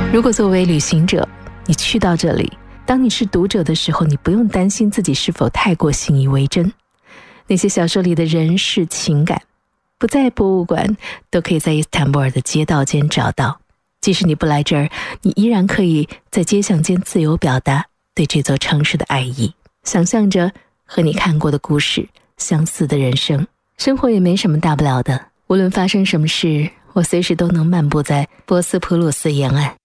如果作为旅行者，你去到这里，当你是读者的时候，你不用担心自己是否太过信以为真。那些小说里的人事情感，不在博物馆，都可以在伊斯坦布尔的街道间找到。即使你不来这儿，你依然可以在街巷间自由表达对这座城市的爱意，想象着和你看过的故事相似的人生。生活也没什么大不了的，无论发生什么事，我随时都能漫步在博斯普鲁斯沿岸。